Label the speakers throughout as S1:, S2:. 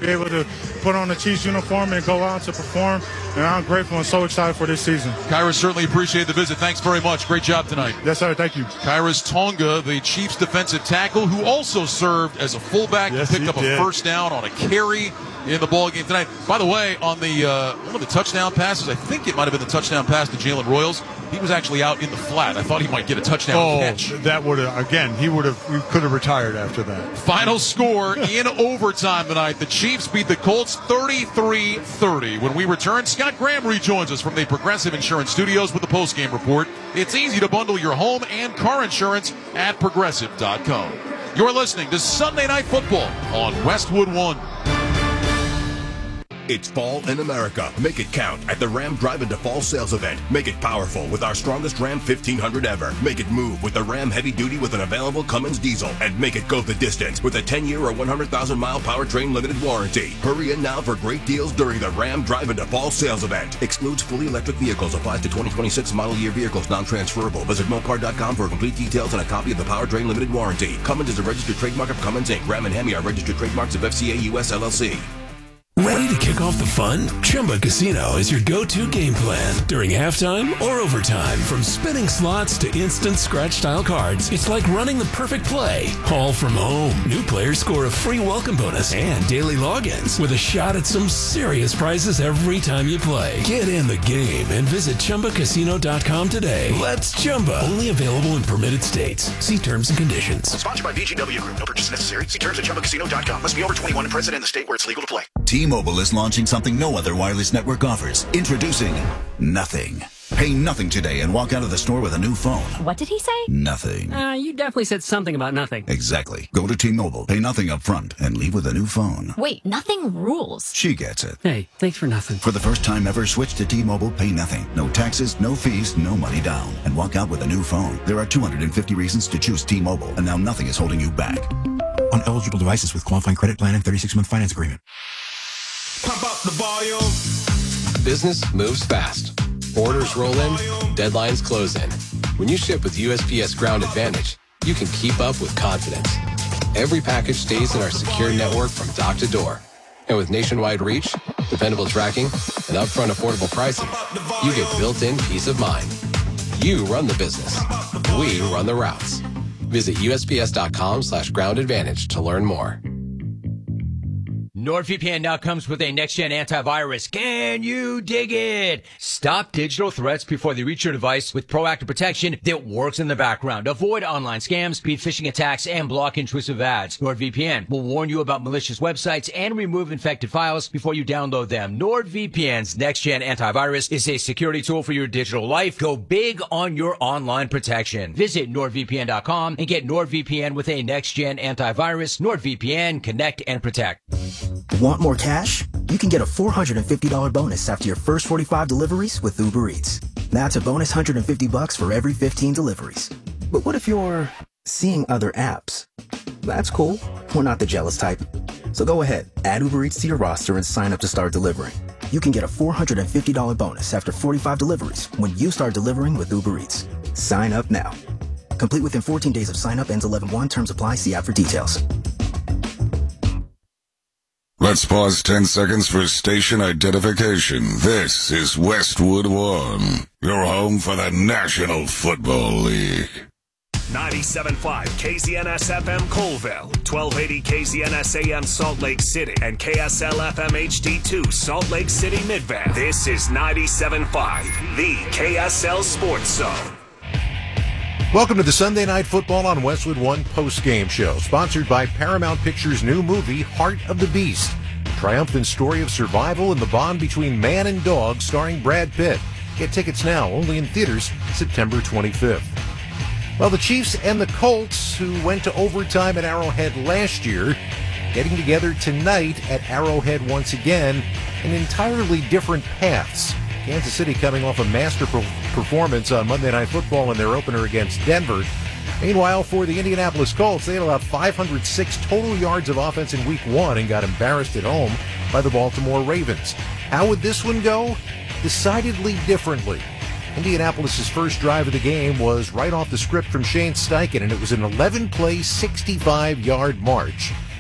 S1: be able to put on the Chiefs uniform and go out to perform. And I'm grateful and so excited for this season.
S2: Kairos, certainly appreciate the visit. Thanks very much. Great job tonight.
S1: Yes, sir. Thank you.
S2: Kairos Tonga, the Chiefs defensive tackle, who also served as a fullback.
S3: Yes,
S2: picked
S3: he
S2: up
S3: did.
S2: a first down on a carry in the ball game tonight. By the way, on the one of the touchdown passes, I think it might have been the touchdown pass to Jalen Royals. He was actually out in the flat. I thought he might get a touchdown catch.
S3: That would have, again, he could have retired after that.
S2: Final score in overtime tonight. The Chiefs beat the Colts 33-30. When we return, Scott Graham rejoins us from the Progressive Insurance Studios with the postgame report. It's easy to bundle your home and car insurance at Progressive.com. You're listening to Sunday Night Football on Westwood One.
S4: It's fall in America. Make it count at the Ram Drive Into Fall sales event. Make it powerful with our strongest Ram 1500 ever. Make it move with the Ram Heavy Duty with an available Cummins diesel. And make it go the distance with a 10-year or 100,000-mile powertrain limited warranty. Hurry in now for great deals during the Ram Drive Into Fall sales event. Excludes fully electric vehicles. Applies to 2026 model year vehicles. Non-transferable. Visit Mopar.com for complete details and a copy of the powertrain limited warranty. Cummins is a registered trademark of Cummins Inc. Ram and Hemi are registered trademarks of FCA US LLC.
S5: Ready to kick off the fun? Chumba Casino is your go-to game plan during halftime or overtime. From spinning slots to instant scratch-style cards, it's like running the perfect play, all from home. New players score a free welcome bonus and daily logins with a shot at some serious prizes every time you play. Get in the game and visit ChumbaCasino.com today. Let's Chumba. Only available in permitted states. See terms and conditions.
S6: Sponsored by VGW Group. No purchase necessary. See terms at ChumbaCasino.com. Must be over 21 and present in the state where it's legal to play.
S7: T-Mobile is launching something no other wireless network offers. Introducing Nothing. Pay nothing today and walk out of the store with a new phone.
S8: What did he say?
S7: Nothing.
S8: You definitely said something about nothing.
S7: Exactly. Go to T-Mobile, pay nothing up front, and leave with a new phone.
S8: Wait, nothing rules.
S7: She gets it.
S8: Hey, thanks for nothing.
S7: For the first time ever, switch to T-Mobile, pay nothing. No taxes, no fees, no money down. And walk out with a new phone. There are 250 reasons to choose T-Mobile, and now nothing is holding you back.
S9: On eligible devices with qualifying credit plan and 36-month finance agreement.
S10: Pump up the volume.
S11: Business moves fast. Orders roll in, deadlines close in. When you ship with USPS Ground Advantage, you can keep up with confidence. Every package stays in our secure network from dock to door. And with nationwide reach, dependable tracking, and upfront affordable pricing, you get built-in peace of mind. You run the business. We run the routes. Visit USPS.com/groundadvantage to learn more.
S12: NordVPN now comes with a next-gen antivirus. Can you dig it? Stop digital threats before they reach your device with proactive protection that works in the background. Avoid online scams, beat phishing attacks, and block intrusive ads. NordVPN will warn you about malicious websites and remove infected files before you download them. NordVPN's next-gen antivirus is a security tool for your digital life. Go big on your online protection. Visit NordVPN.com and get NordVPN with a next-gen antivirus. NordVPN, connect and protect.
S13: Want more cash? You can get a $450 bonus after your first 45 deliveries with Uber Eats. That's a bonus $150 for every 15 deliveries. But what if you're seeing other apps? That's cool. We're not the jealous type. So go ahead, add Uber Eats to your roster and sign up to start delivering. You can get a $450 bonus after 45 deliveries when you start delivering with Uber Eats. Sign up now. Complete within 14 days of sign up. Ends 11/1. Terms apply. See app for details.
S14: Let's pause 10 seconds for station identification. This is Westwood One, your home for the National Football League.
S15: 97.5 KZNS FM Colville, 1280 KZNS AM Salt Lake City, and KSL FM HD2 Salt Lake City Midvale. This is 97.5, the KSL Sports Zone.
S3: Welcome to the Sunday Night Football on Westwood One post-game show, sponsored by Paramount Pictures' new movie, Heart of the Beast, a triumphant story of survival and the bond between man and dog, starring Brad Pitt. Get tickets now, only in theaters September 25th. Well, the Chiefs and the Colts, who went to overtime at Arrowhead last year, getting together tonight at Arrowhead once again, in entirely different paths. Kansas City coming off a master performance on Monday Night Football in their opener against Denver. Meanwhile, for the Indianapolis Colts, they had allowed 506 total yards of offense in Week 1 and got embarrassed at home by the Baltimore Ravens. How would this one go? Decidedly differently. Indianapolis' first drive of the game was right off the script from Shane Steichen, and it was an 11-play, 65-yard march.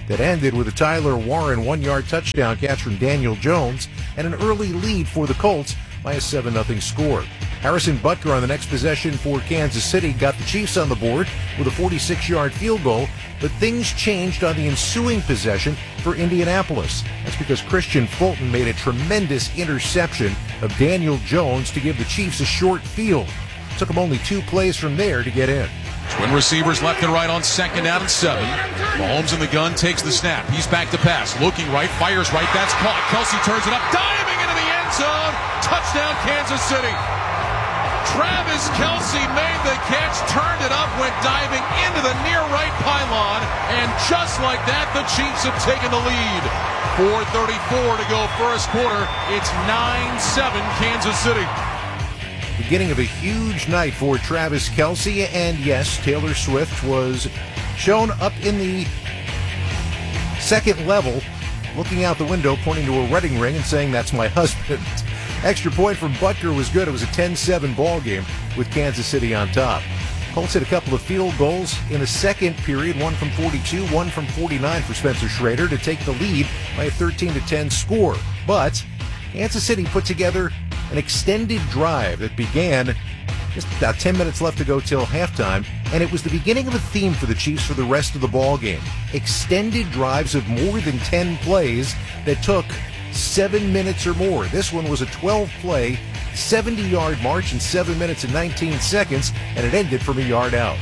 S3: that ended with a Tyler Warren 1-yard touchdown catch from Daniel Jones and an early lead for the Colts by a 7-0 score. Harrison Butker on the next possession for Kansas City got the Chiefs on the board with a 46-yard field goal, but things changed on the ensuing possession for Indianapolis. That's because Christian Fulton made a tremendous interception of Daniel Jones to give the Chiefs a short field. It took them only 2 plays from there to get in.
S2: Twin receivers left and right on 2nd down and 7. Mahomes in the gun, takes the snap. He's back to pass. Looking right, fires right. That's caught. Kelsey turns it up, diving into the end zone. Touchdown, Kansas City. Travis Kelsey made the catch, turned it up, went diving into the near right pylon, and just like that, the Chiefs have taken the lead. 4:34 to go first quarter. It's 9-7 Kansas City.
S3: Beginning of a huge night for Travis Kelsey, and yes, Taylor Swift was shown up in the second level, looking out the window, pointing to a wedding ring and saying, "That's my husband." Extra point from Butker was good. It was a 10-7 ball game with Kansas City on top. Colts hit a couple of field goals in the second period, one from 42, one from 49 for Spencer Schrader to take the lead by a 13-10 score. But Kansas City put together an extended drive that began just about 10 minutes left to go till halftime, and it was the beginning of a theme for the Chiefs for the rest of the ball game. Extended drives of more than 10 plays that took 7 minutes or more. This one was a 12-play, 70-yard march in 7 minutes and 19 seconds, and it ended from a yard out.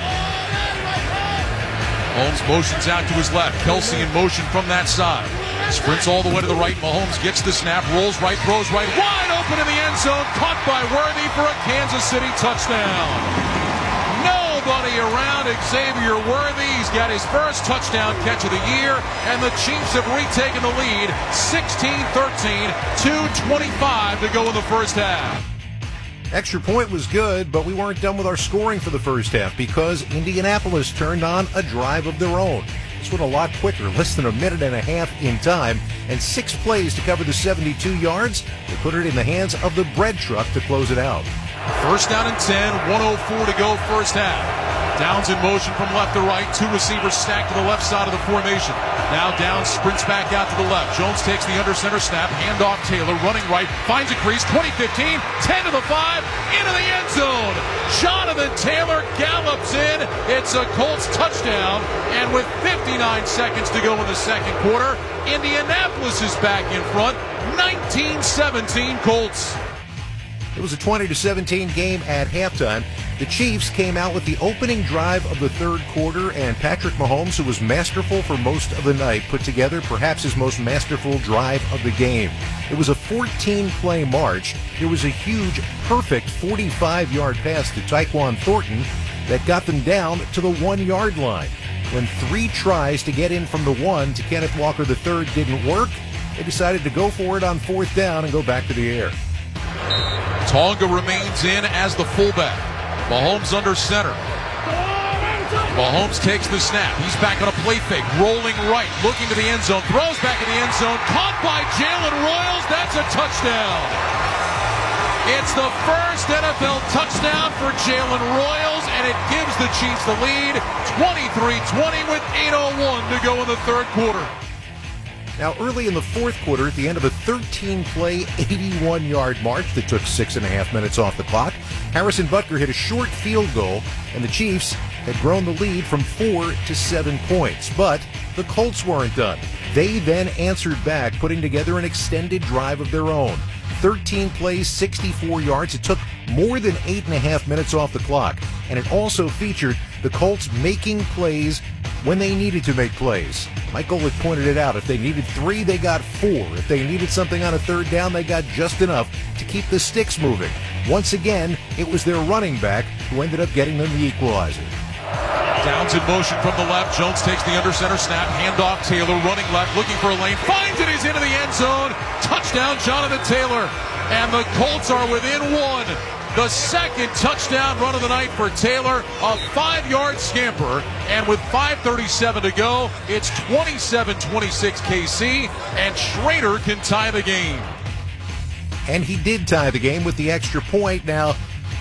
S2: Holmes motions out to his left. Kelsey in motion from that side. Sprints all the way to the right. Mahomes gets the snap, rolls right, throws right, wide open in the end zone. Caught by Worthy for a Kansas City touchdown. Nobody around Xavier Worthy. He's got his first touchdown catch of the year, and the Chiefs have retaken the lead, 16-13, 2:25 to go in the first half.
S3: Extra point was good, but we weren't done with our scoring for the first half because Indianapolis turned on a drive of their own. This went a lot quicker, less than a minute and a half in time, and 6 plays to cover the 72 yards. They put it in the hands of the bread truck to close it out.
S2: First down and 10, 1:04 to go first half. Downs in motion from left to right. 2 receivers stacked to the left side of the formation. Now Downs sprints back out to the left. Jones takes the under center snap. Handoff Taylor running right. Finds a crease. 20-15. 10 to the 5. Into the end zone. Jonathan Taylor gallops in. It's a Colts touchdown. And with 59 seconds to go in the second quarter, Indianapolis is back in front. 19-17 Colts.
S3: It was a 20-17 game at halftime. The Chiefs came out with the opening drive of the third quarter, and Patrick Mahomes, who was masterful for most of the night, put together perhaps his most masterful drive of the game. It was a 14-play march. There was a huge, perfect 45-yard pass to Tyquan Thornton that got them down to the 1-yard line. When 3 tries to get in from the 1 to Kenneth Walker III didn't work, they decided to go for it on 4th down and go back to the air.
S2: Tonga remains in as the fullback. Mahomes under center. Mahomes takes the snap. He's back on a play fake. Rolling right. Looking to the end zone. Throws back in the end zone. Caught by Jalen Royals. That's a touchdown. It's the first NFL touchdown for Jalen Royals, and it gives the Chiefs the lead. 23-20 with 8:01 to go in the third quarter.
S3: Now, early in the fourth quarter, at the end of a 13-play, 81-yard march that took 6.5 minutes off the clock, Harrison Butker hit a short field goal, and the Chiefs had grown the lead from 4 to 7 points. But the Colts weren't done. They then answered back, putting together an extended drive of their own. 13 plays, 64 yards. It took more than 8.5 minutes off the clock, and it also featured the Colts making plays when they needed to make plays. Mike Golick pointed it out. If they needed 3, they got 4. If they needed something on a third down, they got just enough to keep the sticks moving. Once again, it was their running back who ended up getting them the equalizer.
S2: Downs in motion from the left. Jones takes the under center snap. Handoff Taylor running left, looking for a lane. Finds it. He's into the end zone. Touchdown, Jonathan Taylor. And the Colts are within 1. The second touchdown run of the night for Taylor, a 5-yard scamper. And with 5:37 to go, it's 27-26 KC, and Schrader can tie the game.
S3: And he did tie the game with the extra point. Now,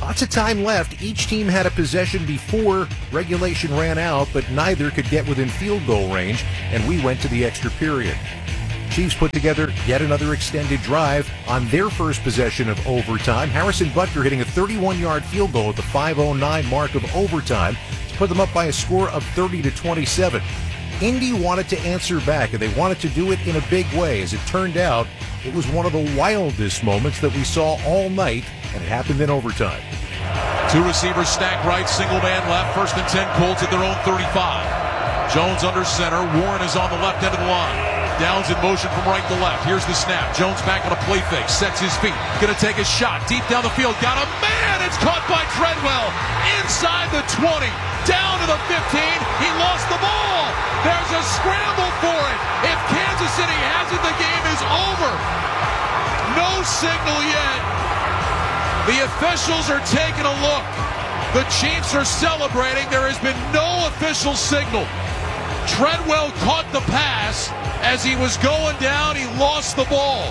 S3: Lots of time left. Each team had a possession before regulation ran out, but neither could get within field goal range, and we went to the extra period. Chiefs put together yet another extended drive on their first possession of overtime. Harrison Butker hitting a 31-yard field goal at the 5:09 mark of overtime to put them up by a score of 30-27. Indy wanted to answer back, and they wanted to do it in a big way. As it turned out, it was one of the wildest moments that we saw all night, and it happened in overtime.
S2: Two receivers stacked right, single man left. 1st and 10, Colts at their own 35. Jones under center. Warren is on the left end of the line. Downs in motion from right to left. Here's the snap. Jones back on a play fake. Sets his feet. Going to take a shot. Deep down the field. Got a man. It's caught by Treadwell. Inside the 20. Down to the 15. He lost the ball. There's a scramble for it. If Kansas City has it, the game is over. No signal yet. The officials are taking a look. The Chiefs are celebrating. There has been no official signal. Treadwell caught the pass. As he was going down, he lost the ball.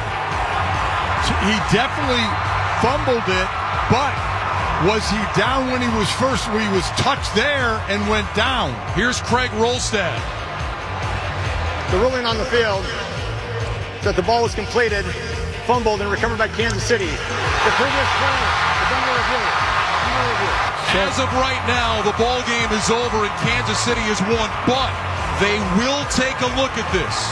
S16: He definitely fumbled it, but was he down when he was touched there and went down?
S2: Here's Craig Rolstad.
S17: The ruling on the field is that the ball was completed, fumbled, and recovered by Kansas City. The previous play is under review.
S2: As of right now, the ball game is over and Kansas City has won, but they will take a look at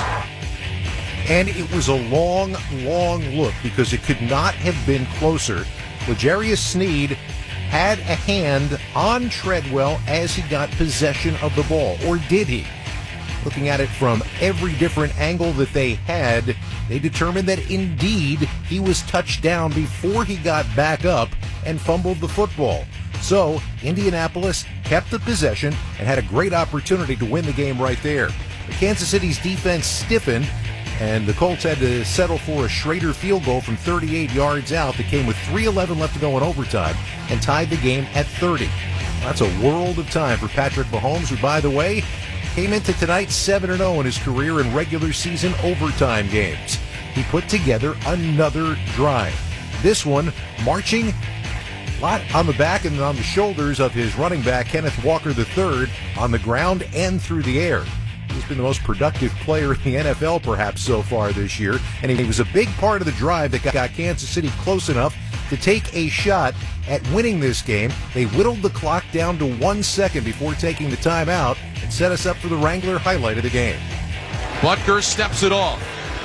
S2: this.
S3: And it was a long, long look because it could not have been closer. L'Jarius Sneed had a hand on Treadwell as he got possession of the ball. Or did he? Looking at it from every different angle that they had, they determined that indeed he was touched down before he got back up and fumbled the football. So, Indianapolis kept the possession and had a great opportunity to win the game right there. But Kansas City's defense stiffened, and the Colts had to settle for a Schrader field goal from 38 yards out that came with 3:11 left to go in overtime and tied the game at 30. That's a world of time for Patrick Mahomes, who, by the way, came into tonight 7-0 in his career in regular season overtime games. He put together another drive. This one marching a lot on the back and on the shoulders of his running back, Kenneth Walker III, on the ground and through the air. He's been the most productive player in the NFL perhaps so far this year, and he was a big part of the drive that got Kansas City close enough to take a shot at winning this game. They whittled the clock down to 1 second before taking the timeout and set us up for the Wrangler highlight of the game.
S2: Butker steps it off.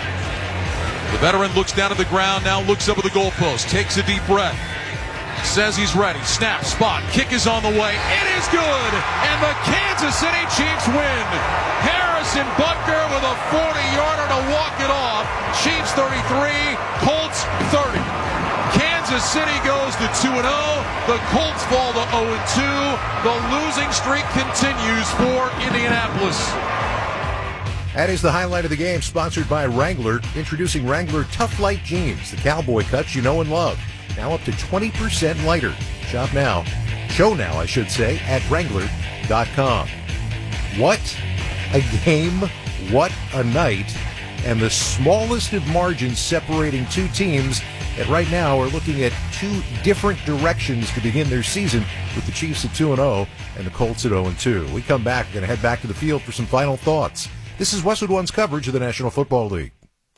S2: The veteran looks down at the ground, now looks up at the goalpost, takes a deep breath. Says he's ready. Snap, spot, kick is on the way. It is good, and the Kansas City Chiefs win. Harrison Butker with a 40-yarder to walk it off. Chiefs 33, Colts 30. Kansas City goes to 2-0. The Colts fall to 0-2. The losing streak continues for Indianapolis.
S3: That is the highlight of the game, sponsored by Wrangler. Introducing Wrangler Tough Light Jeans, the cowboy cuts you know and love. Now up to 20% lighter. Shop now. Show now, I should say, at Wrangler.com. What a game. What a night. And the smallest of margins separating two teams that right now are looking at two different directions to begin their season, with the Chiefs at 2-0 and the Colts at 0-2. We come back. We're going to head back to the field for some final thoughts. This is Westwood One's coverage of the National Football League.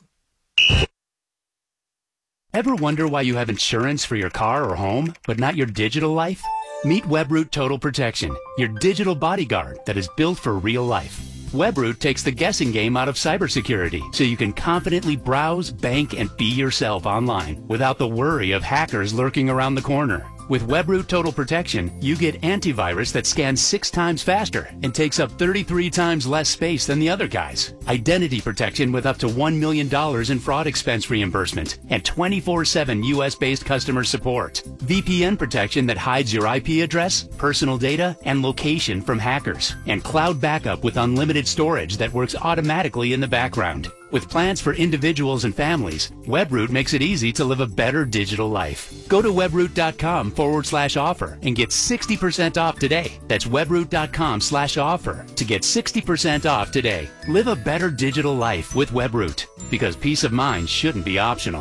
S18: Ever wonder why you have insurance for your car or home, but not your digital life? Meet WebRoot Total Protection, your digital bodyguard that is built for real life. WebRoot takes the guessing game out of cybersecurity, so you can confidently browse, bank, and be yourself online without the worry of hackers lurking around the corner. With WebRoot Total Protection, you get antivirus that scans 6 times faster and takes up 33 times less space than the other guys. Identity protection with up to $1 million in fraud expense reimbursement and 24/7 US-based customer support. VPN protection that hides your IP address, personal data, and location from hackers. And cloud backup with unlimited storage that works automatically in the background. With plans for individuals and families, WebRoot makes it easy to live a better digital life. Go to webroot.com/offer and get 60% off today. That's webroot.com/offer to get 60% off today. Live a better digital life with WebRoot, because peace of mind shouldn't be optional.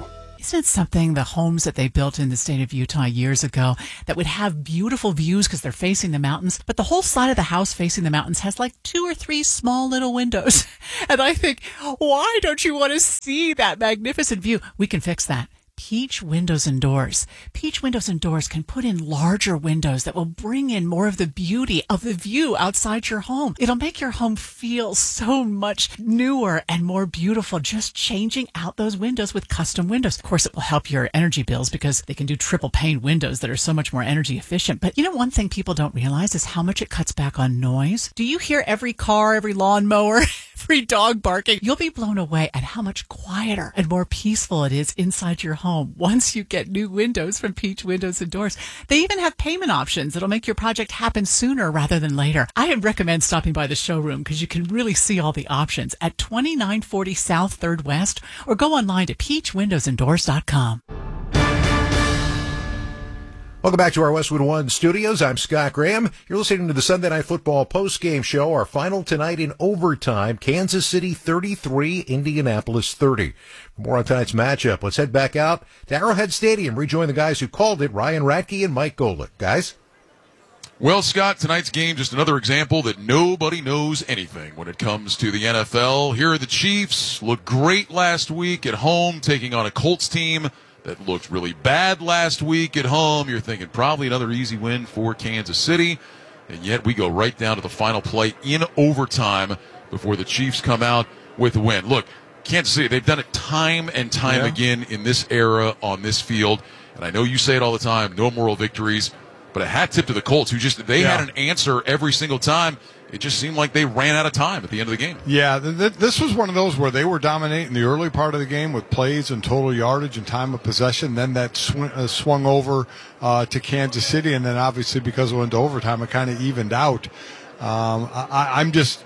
S19: Isn't it something, the homes that they built in the state of Utah years ago that would have beautiful views because they're facing the mountains, but the whole side of the house facing the mountains has like 2 or 3 small little windows. And I think, why don't you want to see that magnificent view? We can fix that. Peach Windows and Doors. Peach Windows and Doors can put in larger windows that will bring in more of the beauty of the view outside your home. It'll make your home feel so much newer and more beautiful, just changing out those windows with custom windows. Of course, it will help your energy bills because they can do triple pane windows that are so much more energy efficient. But you know, one thing people don't realize is how much it cuts back on noise. Do you hear every car, every lawnmower, every dog barking? You'll be blown away at how much quieter and more peaceful it is inside your home once you get new windows from Peach Windows and Doors. They even have payment options that'll make your project happen sooner rather than later. I recommend stopping by the showroom because you can really see all the options at 2940 South 3rd West, or go online to peachwindowsanddoors.com.
S3: Welcome back to our Westwood One studios. I'm Scott Graham. You're listening to the Sunday Night Football post-game show. Our final tonight in overtime, Kansas City 33, Indianapolis 30. For more on tonight's matchup, let's head back out to Arrowhead Stadium. Rejoin the guys who called it, Ryan Radke and Mike Golick. Guys?
S2: Well, Scott, tonight's game, just another example that nobody knows anything when it comes to the NFL. Here are the Chiefs. Looked great last week at home, taking on a Colts team that looked really bad last week at home. You're thinking probably another easy win for Kansas City. And yet we go right down to the final play in overtime before the Chiefs come out with a win. Look, Kansas City, they've done it time and time again in this era on this field. And I know you say it all the time, no moral victories. But a hat tip to the Colts, who just, they had an answer every single time. It just seemed like they ran out of time at the end of the game.
S16: Yeah, this was one of those where they were dominating the early part of the game with plays and total yardage and time of possession. Then that swung over to Kansas City, and then obviously because it went to overtime, it kind of evened out. I'm just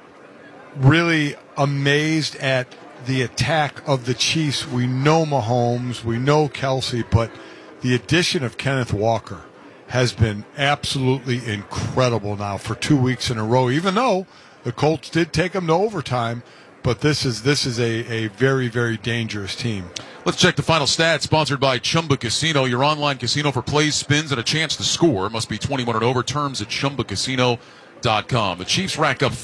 S16: really amazed at the attack of the Chiefs. We know Mahomes, we know Kelsey, but the addition of Kenneth Walker has been absolutely incredible now for 2 weeks in a row, even though the Colts did take them to overtime. But this is a very, very dangerous team.
S2: Let's check the final stats, sponsored by Chumba Casino, your online casino for plays, spins, and a chance to score. Must be 21 and over. Terms at ChumbaCasino.com. The Chiefs racked up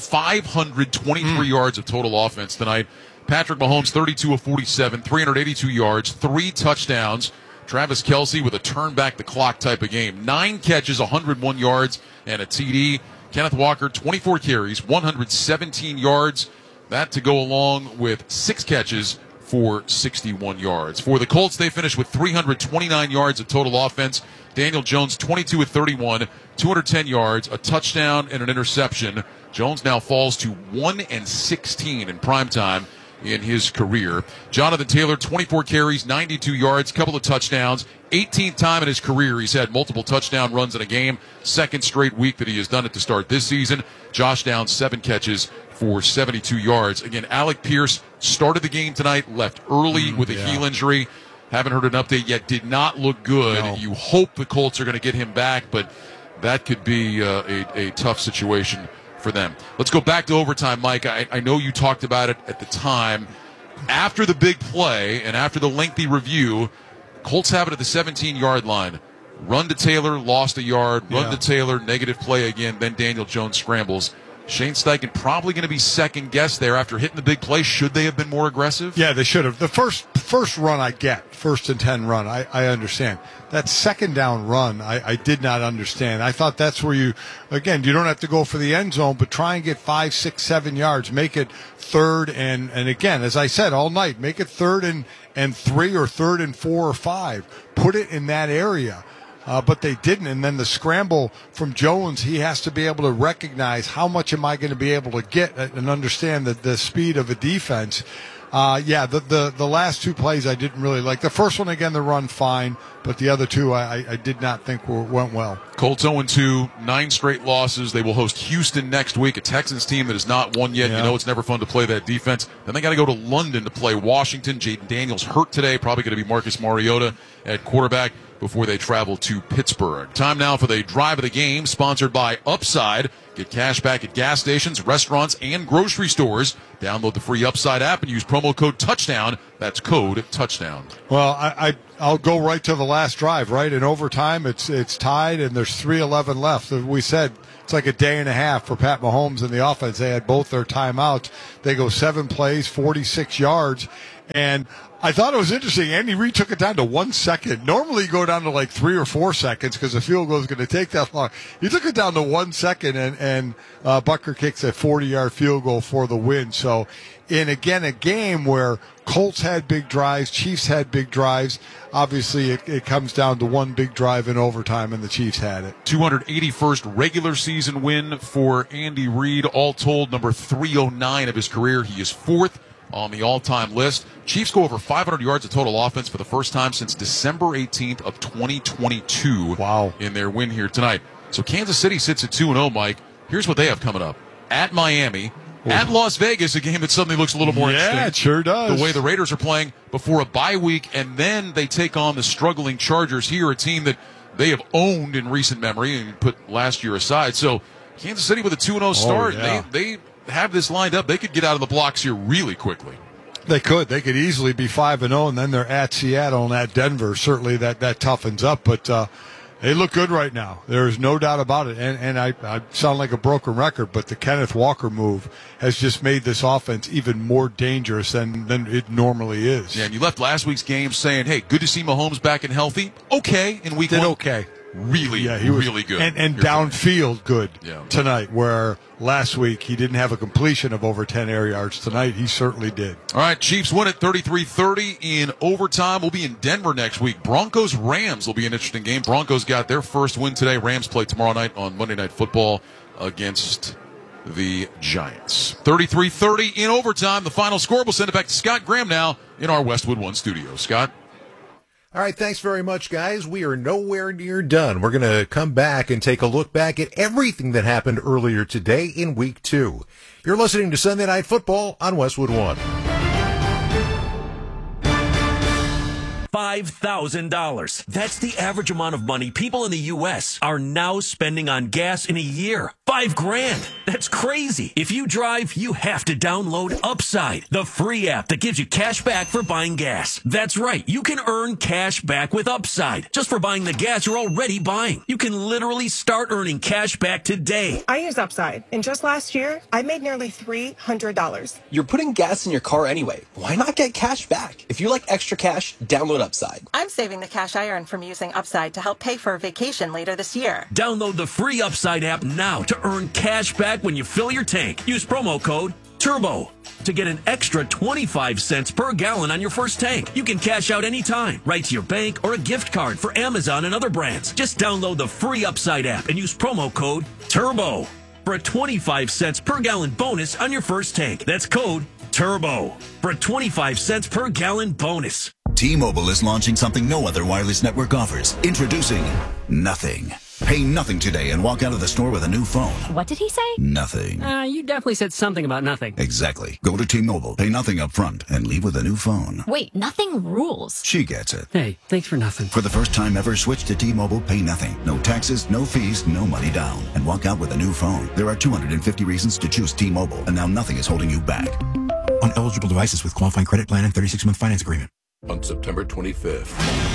S2: 523 yards of total offense tonight. Patrick Mahomes, 32 of 47, 382 yards, 3 touchdowns. Travis Kelce with a turn back the clock type of game. 9 catches, 101 yards, and a TD. Kenneth Walker, 24 carries, 117 yards. That to go along with 6 catches for 61 yards. For the Colts, they finished with 329 yards of total offense. Daniel Jones, 22 of 31, 210 yards, a touchdown, and an interception. Jones now falls to 1-16 in primetime in his career. Jonathan Taylor, 24 carries, 92 yards, couple of touchdowns. 18th time in his career he's had multiple touchdown runs in a game. Second straight week that he has done it to start this season. Josh Downs, 7 catches for 72 yards. Again, Alec Pierce started the game tonight, left early with a heel injury. Haven't heard an update yet. Did not look good. No. You hope the Colts are going to get him back, but that could be a tough situation for them. Let's go back to overtime, Mike. I know you talked about it at the time. After the big play and after the lengthy review, Colts have it at the 17-yard line. Run to Taylor, lost a yard. Run to Taylor, negative play again. Then Daniel Jones scrambles. Shane Steichen probably going to be second-guessed there after hitting the big play. Should they have been more aggressive?
S16: Yeah, they should have. The first run I get, 1st and 10 run, I understand. That second down run, I did not understand. I thought that's where you don't have to go for the end zone, but try and get 5, 6, 7 yards. Make it 3rd and again, as I said all night, make it 3rd and 3 or 3rd and 4 or 5. Put it in that area. But they didn't, and then the scramble from Jones, he has to be able to recognize how much am I going to be able to get and understand the speed of a defense. The last 2 plays I didn't really like. The first one, again, the run fine, but the other 2 I did not think went well.
S2: Colts 0-2, 9 straight losses. They will host Houston next week, a Texans team that has not won yet. Yeah. You know it's never fun to play that defense. Then they got to go to London to play Washington. Jaden Daniels hurt today, probably going to be Marcus Mariota at quarterback. before they travel to Pittsburgh. Time now for the drive of the game, sponsored by Upside. Get cash back at gas stations, restaurants, and grocery stores. Download the free Upside app and use promo code TOUCHDOWN. That's code TOUCHDOWN.
S16: Well, I'll go right to the last drive, right? In overtime, it's tied, and there's 3:11 left. We said it's like a day and a half for Pat Mahomes and the offense. They had both their timeouts. They go 7 plays, 46 yards. And I thought it was interesting. Andy Reid took it down to 1 second. Normally you go down to like 3 or 4 seconds because the field goal is going to take that long. He took it down to 1 second, and Butker kicks a 40-yard field goal for the win. So, in again a game where Colts had big drives, Chiefs had big drives, obviously it comes down to one big drive in overtime, and the Chiefs had it.
S2: 281st regular season win for Andy Reid. All told, number 309 of his career. He is fourth on the all-time list. Chiefs go over 500 yards of total offense for the first time since December 18th of 2022.
S16: Wow.
S2: In their win here tonight. So Kansas City sits at 2-0, Mike. Here's what they have coming up. At Miami, at Las Vegas, a game that suddenly looks a little more interesting.
S16: Yeah, it sure does.
S2: The way the Raiders are playing before a bye week, and then they take on the struggling Chargers here, a team that they have owned in recent memory and put last year aside. So Kansas City with a 2-0 start.
S16: Yeah.
S2: They have this lined up. They could get out of the blocks here really quickly.
S16: They could. They could easily be 5-0, and then they're at Seattle and at Denver. Certainly that toughens up, but they look good right now. There is no doubt about it. And I sound like a broken record, but the Kenneth Walker move has just made this offense even more dangerous than it normally is.
S2: Yeah, and you left last week's game saying, hey, good to see Mahomes back and healthy. Okay, in week one.
S16: Okay.
S2: Really,
S16: yeah, he was
S2: really good.
S16: And downfield good
S2: Yeah.
S16: tonight, where last week he didn't have a completion of over 10 air yards. Tonight he certainly did.
S2: All right, Chiefs win at 33-30 in overtime. We'll be in Denver next week. Broncos-Rams will be an interesting game. Broncos got their first win today. Rams play tomorrow night on Monday Night Football against the Giants. 33-30 in overtime. The final score. We'll send it back to Scott Graham now in our Westwood One studio. Scott?
S3: All right, thanks very much, guys. We are nowhere near done. We're going to come back and take a look back at everything that happened earlier today in Week 2. You're listening to Sunday Night Football on Westwood One.
S20: $5,000. That's the average amount of money people in the U.S. are now spending on gas in a year. $5,000. That's crazy. If you drive, you have to download Upside, the free app that gives you cash back for buying gas. That's right. You can earn cash back with Upside just for buying the gas you're already buying. You can literally start earning cash back today.
S21: I use Upside, and just last year, I made nearly $300.
S22: You're putting gas in your car anyway. Why not get cash back? If you like extra cash, download Upside.
S23: I'm saving the cash I earn from using Upside to help pay for a vacation later this year.
S20: Download the free Upside app now to earn cash back when you fill your tank. Use promo code TURBO to get an extra 25 cents per gallon on your first tank. You can cash out anytime, right to your bank or a gift card for Amazon and other brands. Just download the free Upside app and use promo code TURBO for a 25 cents per gallon bonus on your first tank. That's code TURBO for a 25 cents per gallon bonus.
S7: T-Mobile is launching something no other wireless network offers. Introducing Nothing. Pay nothing today and walk out of the store with a new phone.
S8: What did he say?
S7: Nothing.
S8: You definitely said something about nothing.
S7: Exactly. Go to T-Mobile, pay nothing up front, and leave with a new phone.
S8: Wait, nothing rules.
S7: She gets it.
S8: Hey, thanks for nothing.
S7: For the first time ever, switch to T-Mobile, pay nothing. No taxes, no fees, no money down. And walk out with a new phone. There are 250 reasons to choose T-Mobile, and now nothing is holding you back.
S9: On eligible devices with qualifying credit plan and 36-month finance agreement.
S24: On September 25th.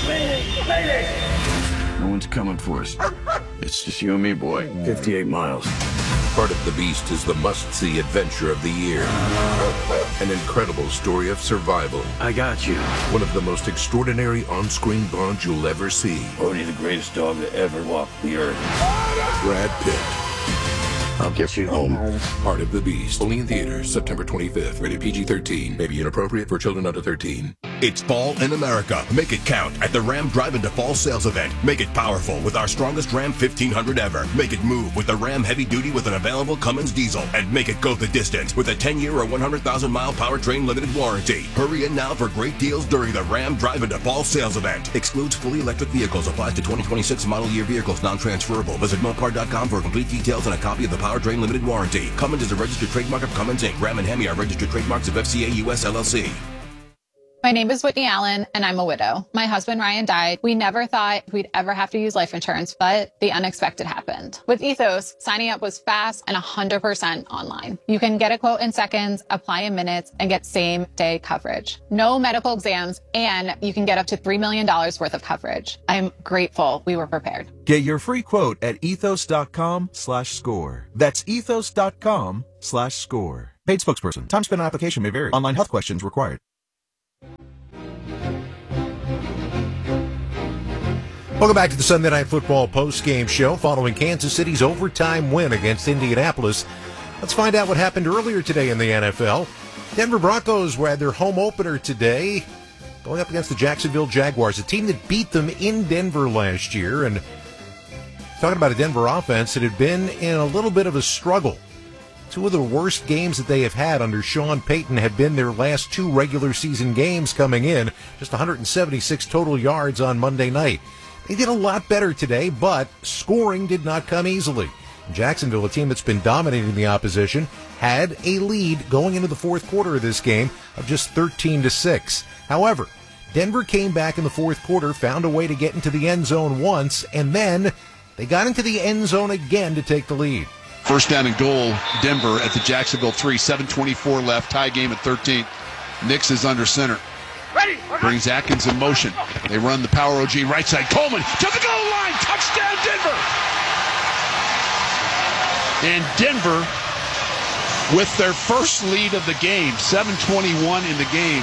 S25: No one's coming for us. It's just you and me, boy. 58 miles.
S24: Heart of the Beast is the must-see adventure of the year. An incredible story of survival.
S25: I got you.
S24: One of the most extraordinary on-screen bonds you'll ever see.
S25: Odie, the greatest dog to ever walk the earth.
S24: Brad Pitt.
S25: I'll get you home.
S24: Heart of the Beast. Only in theaters September 25th. Rated PG-13. May be inappropriate for children under 13.
S4: It's fall in America. Make it count at the Ram Drive-In Fall sales event. Make it powerful with our strongest Ram 1500 ever. Make it move with the Ram Heavy Duty with an available Cummins diesel. And make it go the distance with a 10-year or 100,000-mile powertrain limited warranty. Hurry in now for great deals during the Ram Drive-In Fall sales event. Excludes fully electric vehicles. Applies to 2026 model year vehicles. Non-transferable. Visit Mopar.com for complete details and a copy of the powertrain limited warranty. Cummins is a registered trademark of Cummins Inc. Ram and Hemi are registered trademarks of FCA US LLC.
S1: My name is Whitney Allen, and I'm a widow. My husband, Ryan, died. We never thought we'd ever have to use life insurance, but the unexpected happened. With Ethos, signing up was fast and 100% online. You can get a quote in seconds, apply in minutes, and get same-day coverage. No medical exams, and you can get up to $3 million worth of coverage. I'm grateful we were prepared.
S5: Get your free quote at ethos.com/score. That's ethos.com/score.
S9: Paid spokesperson. Time spent on application may vary. Online health questions required.
S3: Welcome back to the Sunday Night Football post-game show following Kansas City's overtime win against Indianapolis. Let's find out what happened earlier today in the NFL. Denver Broncos had their home opener today, going up against the Jacksonville Jaguars, a team that beat them in Denver last year. And talking about a Denver offense that had been in a little bit of a struggle. Two of the worst games that they have had under Sean Payton have been their last two regular season games coming in. Just 176 total yards on Monday night. They did a lot better today, but scoring did not come easily. Jacksonville, a team that's been dominating the opposition, had a lead going into the fourth quarter of this game of just 13-6. However, Denver came back in the fourth quarter, found a way to get into the end zone once, and then they got into the end zone again to take the lead.
S6: First down and goal, Denver at the Jacksonville 3, 7:24 left, tie game at 13. Nix is under center. Brings Atkins in motion. They run the power OG right side. Coleman to the goal line. Touchdown, Denver. And Denver with their first lead of the game. 7:21 in the game.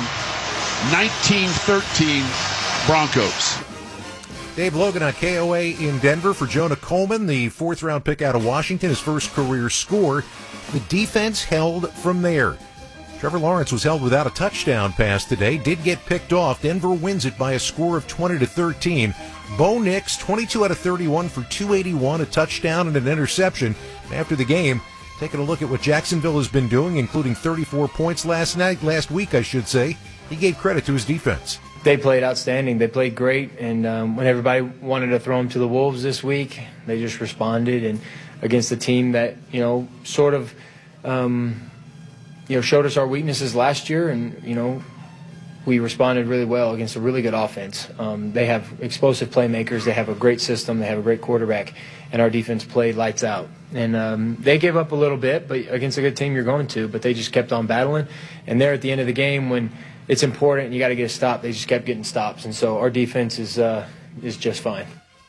S6: 19-13 Broncos.
S3: Dave Logan on KOA in Denver for Jonah Coleman, the fourth-round pick out of Washington, his first career score. The defense held from there. Trevor Lawrence was held without a touchdown pass today, did get picked off. Denver wins it by a score of 20-13. Bo Nix, 22 out of 31 for 281, a touchdown and an interception. After the game, taking a look at what Jacksonville has been doing, including 34 points last week, he gave credit to his defense.
S10: They played outstanding. They played great, and when everybody wanted to throw them to the wolves this week, they just responded. And against a team that, sort of, showed us our weaknesses last year, and, we responded really well against a really good offense. They have explosive playmakers. They have a great system. They have a great quarterback, and our defense played lights out. And they gave up a little bit, but against a good team you're going to, but they just kept on battling. And there at the end of the game, when it's important and you got to get a stop, they just kept getting stops. And so our defense is just fine.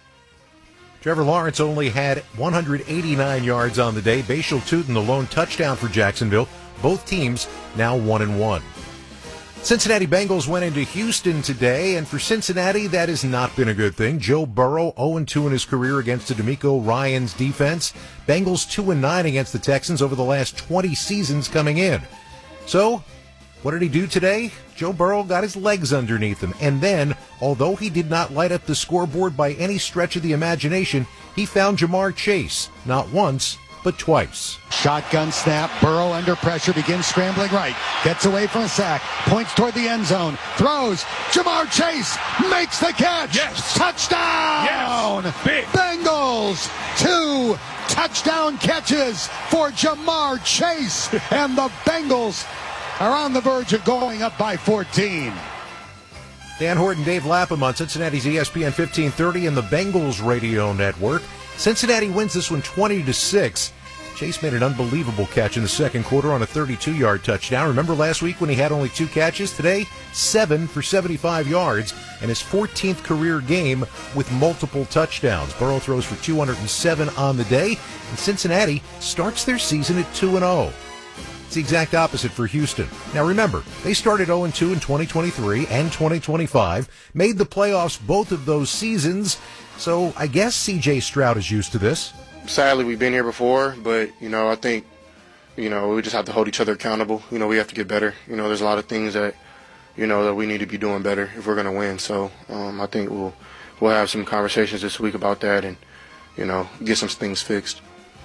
S3: Trevor Lawrence only had 189 yards on the day. Bashal Tutin, the lone touchdown for Jacksonville. Both teams now 1-1. Cincinnati Bengals went into Houston today, and for Cincinnati, that has not been a good thing. Joe Burrow, 0-2 in his career against the DeMeco Ryans defense. Bengals 2-9 against the Texans over the last 20 seasons coming in. So, what did he do today? Joe Burrow got his legs underneath him, and then, although he did not light up the scoreboard by any stretch of the imagination, he found Jamar Chase, not once, but twice.
S11: Shotgun snap, Burrow under pressure, begins scrambling right, gets away from a sack, points toward the end zone, throws, Jamar Chase makes the catch!
S6: Yes!
S11: Touchdown!
S6: Yes! Big!
S11: Bengals, 2 touchdown catches for Jamar Chase, and the Bengals are on the verge of going up by 14.
S3: Dan Horton, Dave Lapham on Cincinnati's ESPN 1530 and the Bengals radio network. Cincinnati wins this one 20-6. Chase made an unbelievable catch in the second quarter on a 32-yard touchdown. Remember last week when he had only 2 catches? Today, 7 for 75 yards and his 14th career game with multiple touchdowns. Burrow throws for 207 on the day, and Cincinnati starts their season at 2-0. It's the exact opposite for Houston. Now remember, they started 0-2 in 2023 and 2025, made the playoffs both of those seasons, so I guess C.J. Stroud is used to this.
S26: Sadly, we've been here before, but, I think, we just have to hold each other accountable. We have to get better. There's a lot of things that, that we need to be doing better if we're going to win. So I think we'll have some conversations this week about that and, get some things fixed.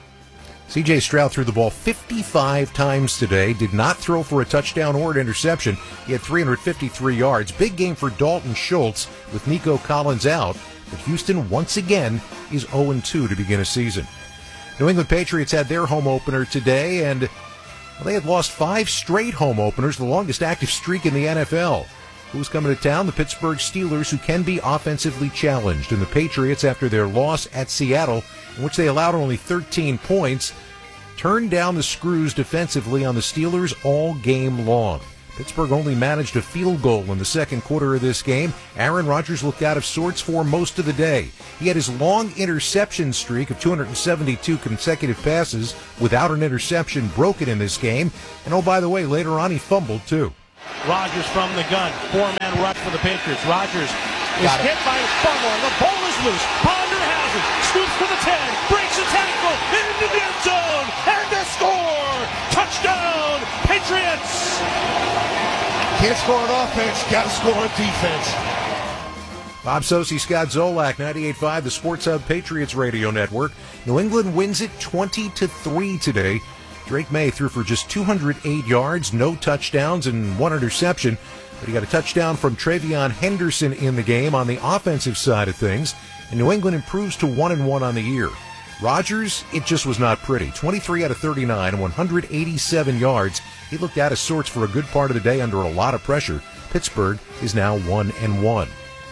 S3: C.J. Stroud threw the ball 55 times today, did not throw for a touchdown or an interception. He had 353 yards. Big game for Dalton Schultz with Nico Collins out. But Houston, once again, is 0-2 to begin a season. New England Patriots had their home opener today, and they had lost 5 straight home openers, the longest active streak in the NFL. Who's coming to town? The Pittsburgh Steelers, who can be offensively challenged. And the Patriots, after their loss at Seattle, in which they allowed only 13 points, turned down the screws defensively on the Steelers all game long. Pittsburgh only managed a field goal in the second quarter of this game. Aaron Rodgers looked out of sorts for most of the day. He had his long interception streak of 272 consecutive passes without an interception broken in this game. And oh, by the way, later on he fumbled too.
S5: Rodgers from the gun. Four-man rush for the Patriots. Rodgers is hit by a fumble, and the ball is loose. Ponder has it. Scoops for the 10. Breaks a tackle into the end zone. And they score. Touchdown, Patriots.
S11: Can't score on offense, got to score on defense.
S3: Bob Socci, Scott Zolak, 98.5, the Sports Hub Patriots Radio Network. New England wins it 20-3 today. Drake May threw for just 208 yards, no touchdowns, and one interception. But he got a touchdown from Travion Henderson in the game on the offensive side of things. And New England improves to 1-1 on the year. Rodgers, it just was not pretty. 23 out of 39, 187 yards. He looked out of sorts for a good part of the day under a lot of pressure. Pittsburgh is now 1-1.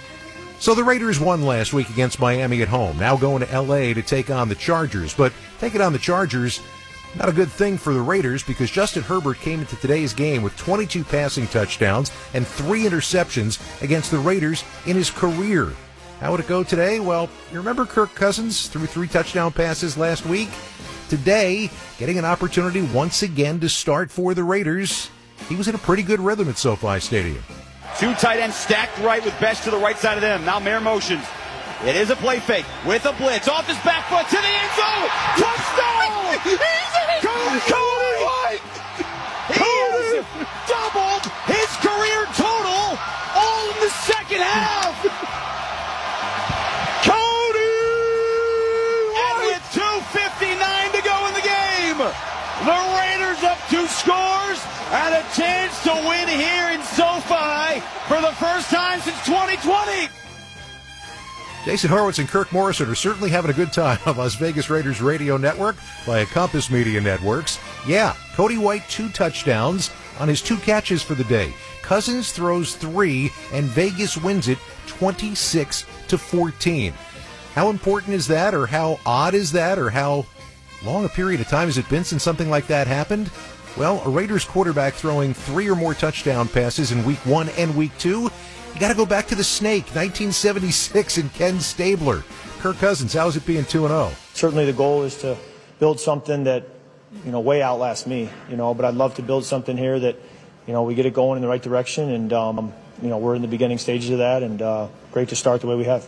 S3: So the Raiders won last week against Miami at home. Now going to L.A. to take on the Chargers. But taking on the Chargers, not a good thing for the Raiders because Justin Herbert came into today's game with 22 passing touchdowns and 3 interceptions against the Raiders in his career. How would it go today? Well, you remember Kirk Cousins threw 3 touchdown passes last week? Today, getting an opportunity once again to start for the Raiders. He was in a pretty good rhythm at SoFi Stadium.
S12: 2 tight ends stacked right with Best to the right side of them. Now Mayer motions. It is a play fake with a blitz. Off his back foot to the end zone. Touchdown! Cody White! He has doubled his career total all in the second half. And with 2:59 to go in the game, the Raiders up 2 scores and a chance to win here in SoFi for the first time since 2020.
S3: Jason Horowitz and Kirk Morrison are certainly having a good time on Las Vegas Raiders Radio Network via Compass Media Networks. Yeah, Cody White 2 touchdowns on his 2 catches for the day. Cousins throws 3, and Vegas wins it 26-14. How important is that, or how odd is that, or how long a period of time has it been since something like that happened? Well, a Raiders quarterback throwing 3 or more touchdown passes in Week 1 and Week 2. You got to go back to the Snake, 1976, and Ken Stabler. Kirk Cousins, how is it being 2-0?
S13: Certainly the goal is to build something that, way outlasts me, but I'd love to build something here that, we get it going in the right direction, and, we're in the beginning stages of that, and great to start the way we have.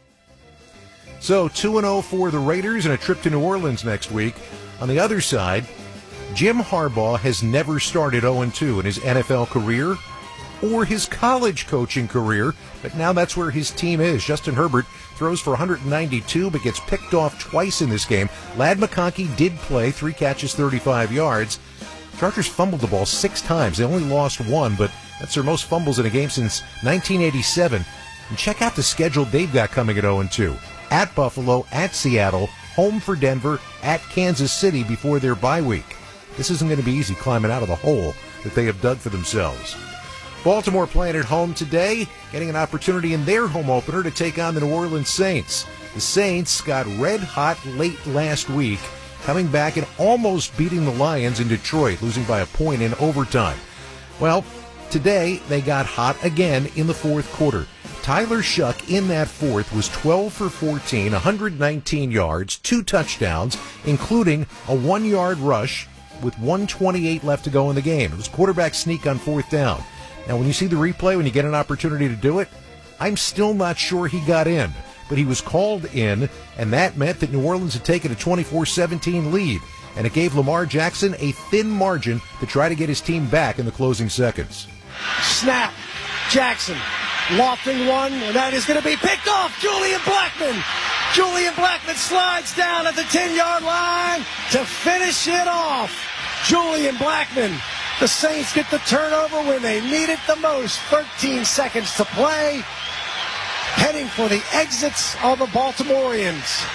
S3: So 2-0 for the Raiders and a trip to New Orleans next week. On the other side, Jim Harbaugh has never started 0-2 in his NFL career or his college coaching career, but now that's where his team is. Justin Herbert throws for 192 but gets picked off twice in this game. Ladd McConkey did play, 3 catches, 35 yards. Chargers fumbled the ball 6 times. They only lost 1, but that's their most fumbles in a game since 1987. And check out the schedule they've got coming at 0-2. At Buffalo, at Seattle, home for Denver, at Kansas City before their bye week. This isn't going to be easy climbing out of the hole that they have dug for themselves. Baltimore playing at home today, getting an opportunity in their home opener to take on the New Orleans Saints. The Saints got red hot late last week, coming back and almost beating the Lions in Detroit, losing by a point in overtime. Well, today they got hot again in the fourth quarter. Tyler Shuck in that fourth was 12 for 14, 119 yards, 2 touchdowns, including a 1-yard rush with 1:28 left to go in the game. It was quarterback sneak on 4th down. Now, when you see the replay, when you get an opportunity to do it, I'm still not sure he got in, but he was called in, and that meant that New Orleans had taken a 24-17 lead, and it gave Lamar Jackson a thin margin to try to get his team back in the closing seconds.
S12: Snap. Jackson lofting one, and that is going to be picked off. Julian Blackmon. Julian Blackmon slides down at the 10-yard line to finish it off. Julian Blackmon. The Saints get the turnover when they need it the most. 13 seconds to play. Heading for the exits of the Baltimoreans.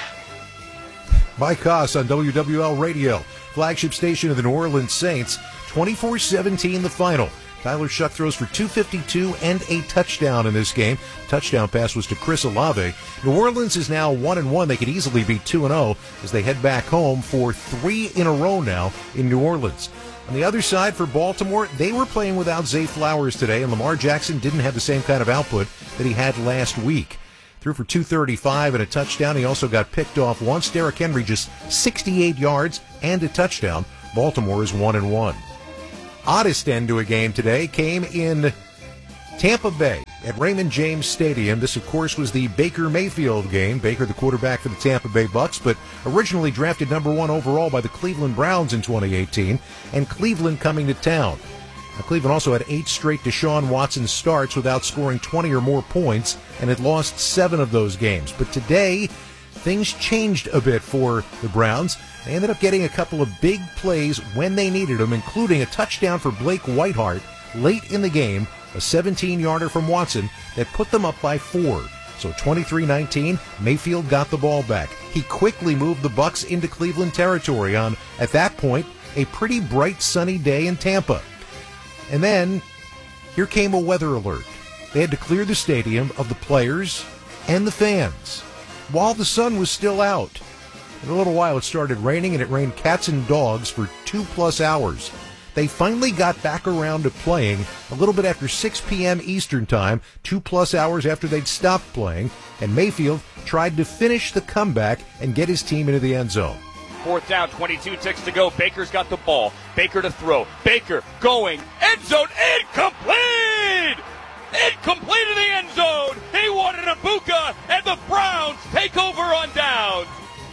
S3: Mike Koss on WWL Radio, flagship station of the New Orleans Saints. 24-17 the final. Tyler Shuck throws for 252 and a touchdown in this game. Touchdown pass was to Chris Olave. New Orleans is now 1-1. They could easily be 2-0 as they head back home for 3 in a row now in New Orleans. On the other side for Baltimore, they were playing without Zay Flowers today, and Lamar Jackson didn't have the same kind of output that he had last week. Threw for 235 and a touchdown. He also got picked off once. Derrick Henry just 68 yards and a touchdown. Baltimore is 1-1. Oddest end to a game today came in Tampa Bay at Raymond James Stadium. This, of course, was the Baker Mayfield game. Baker, the quarterback for the Tampa Bay Bucks, but originally drafted number 1 overall by the Cleveland Browns in 2018, and Cleveland coming to town. Now, Cleveland also had 8 straight Deshaun Watson starts without scoring 20 or more points, and had lost 7 of those games. But today, things changed a bit for the Browns. They ended up getting a couple of big plays when they needed them, including a touchdown for Blake Whiteheart late in the game, a 17-yarder from Watson that put them up by 4. So 23-19, Mayfield got the ball back. He quickly moved the Bucs into Cleveland territory on, at that point, a pretty bright sunny day in Tampa. And then, here came a weather alert. They had to clear the stadium of the players and the fans while the sun was still out. In a little while, it started raining, and it rained cats and dogs for 2+ hours. They finally got back around to playing a little bit after 6 p.m. Eastern Time, 2+ hours after they'd stopped playing, and Mayfield tried to finish the comeback and get his team into the end zone.
S14: 4th down, 22 ticks to go. Baker's got the ball. Baker to throw. Baker going. End zone incomplete! Incomplete in the end zone. He wanted Ibuka, and the Browns take over on downs.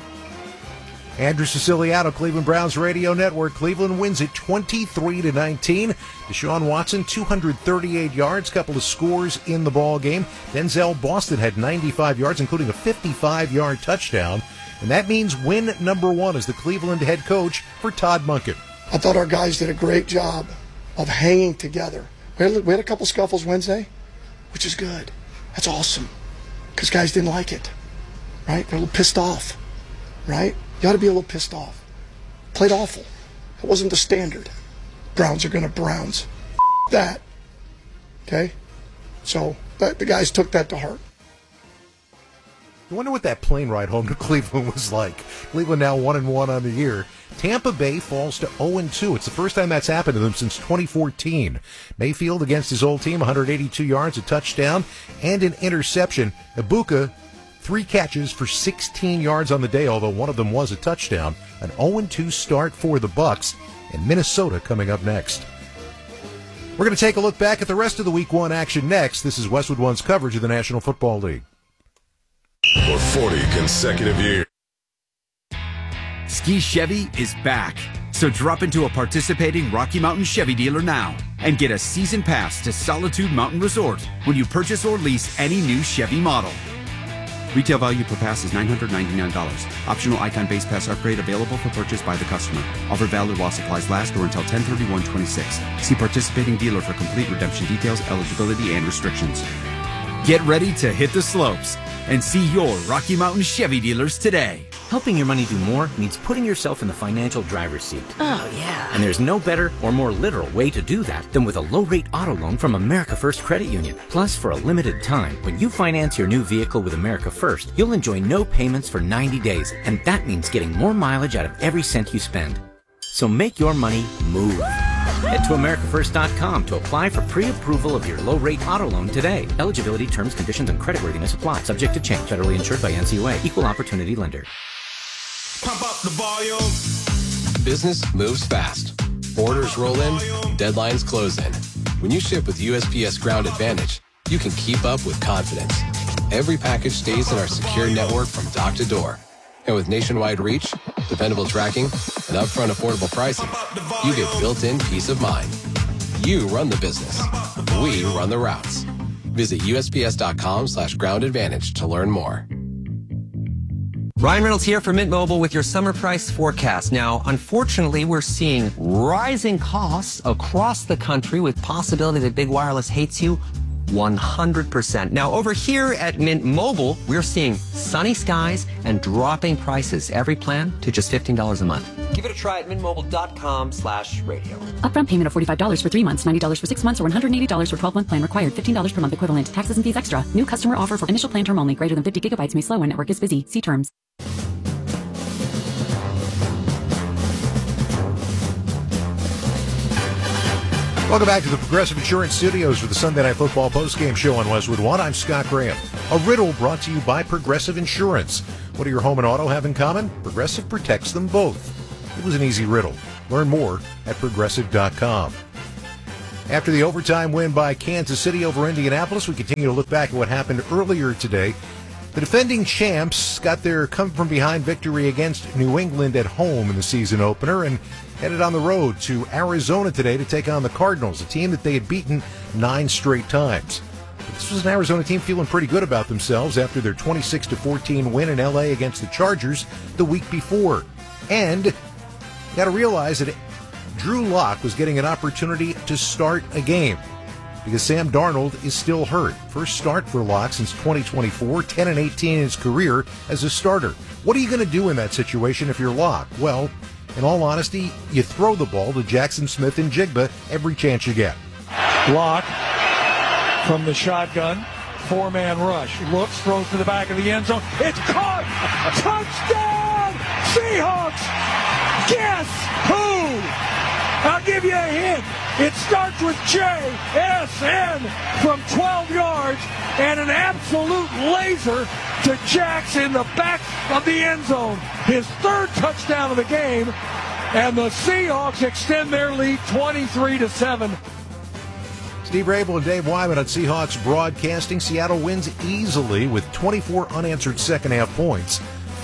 S3: Andrew Siciliano, Cleveland Browns Radio Network. Cleveland wins it 23-19. Deshaun Watson, 238 yards, couple of scores in the ball game. Denzel Boston had 95 yards, including a 55-yard touchdown. And that means win number 1 as the Cleveland head coach for Todd Monken.
S15: I thought our guys did a great job of hanging together. We had a couple scuffles Wednesday, which is good. That's awesome, because guys didn't like it, right? They're a little pissed off, right? You ought to be a little pissed off. Played awful. It wasn't the standard. Browns are going to Browns. That. Okay? So the guys took that to heart.
S3: I wonder what that plane ride home to Cleveland was like. Cleveland now 1-1 on the year. Tampa Bay falls to 0-2. It's the first time that's happened to them since 2014. Mayfield against his old team, 182 yards, a touchdown, and an interception. Ibuka, 3 catches for 16 yards on the day, although one of them was a touchdown. An 0-2 start for the Bucs, and Minnesota coming up next. We're going to take a look back at the rest of the Week 1 action next. This is Westwood One's coverage of the National Football League.
S16: For 40 consecutive years.
S17: Ski Chevy is back. So drop into a participating Rocky Mountain Chevy dealer now and get a season pass to Solitude Mountain Resort when you purchase or lease any new Chevy model. Retail value per pass is $999. Optional Icon base pass upgrade available for purchase by the customer. Offer valid while supplies last or until 10/31/26. See participating dealer for complete redemption details, eligibility, and restrictions. Get ready to hit the slopes and see your Rocky Mountain Chevy dealers today.
S18: Helping your money do more means putting yourself in the financial driver's seat.
S8: Oh, yeah.
S18: And there's no better or more literal way to do that than with a low-rate auto loan from America First Credit Union. Plus, for a limited time, when you finance your new vehicle with America First, you'll enjoy no payments for 90 days, and that means getting more mileage out of every cent you spend. So make your money move. Head to AmericaFirst.com to apply for pre-approval of your low-rate auto loan today. Eligibility, terms, conditions, and creditworthiness apply. Subject to change. Federally insured by NCUA. Equal opportunity lender.
S24: Pump up the volume. Business moves fast. Orders roll in, deadlines close in. When you ship with USPS Ground Advantage, you can keep up with confidence. Every package stays in our secure network from dock to door. And with nationwide reach, dependable tracking, and upfront affordable pricing, you get built-in peace of mind. You run the business. We run the routes. Visit USPS.com/Ground Advantage to learn more.
S19: Ryan Reynolds here for Mint Mobile with your summer price forecast. Now, unfortunately, we're seeing rising costs across the country with possibility that big wireless hates you 100%. Now, over here at Mint Mobile, we're seeing sunny skies and dropping prices. Every plan to just $15 a month. Give it a try at mintmobile.com/radio.
S2: Upfront payment of $45 for 3 months, $90 for 6 months, or $180 for 12-month plan required. $15 per month equivalent. Taxes and fees extra. New customer offer for initial plan term only. Greater than 50 gigabytes may slow when network is busy. See terms.
S3: Welcome back to the Progressive Insurance Studios for the Sunday Night Football postgame show on Westwood One. I'm Scott Graham. A riddle brought to you by Progressive Insurance. What do your home and auto have in common? Progressive protects them both. It was an easy riddle. Learn more at Progressive.com. After the overtime win by Kansas City over Indianapolis, we continue to look back at what happened earlier today. The defending champs got their come-from-behind victory against New England at home in the season opener and headed on the road to Arizona today to take on the Cardinals, a team that they had beaten 9 straight times. But this was an Arizona team feeling pretty good about themselves after their 26-14 win in L.A. against the Chargers the week before. And you got to realize that Drew Lock was getting an opportunity to start a game because Sam Darnold is still hurt. First start for Lock since 2024, 10-18 in his career as a starter. What are you going to do in that situation if you're Lock? Well, in all honesty, you throw the ball to Jackson Smith and Jigba every chance you get.
S5: Lock from the shotgun, 4-man rush. Looks, throws to the back of the end zone. It's caught! Touchdown! Seahawks! Guess who? I'll give you a hint. It starts with JSN from 12 yards and an absolute laser to Jax in the back of the end zone. His 3rd touchdown of the game, and the Seahawks extend their lead 23-7.
S3: Steve Rabel and Dave Wyman on Seahawks Broadcasting. Seattle wins easily with 24 unanswered second-half points,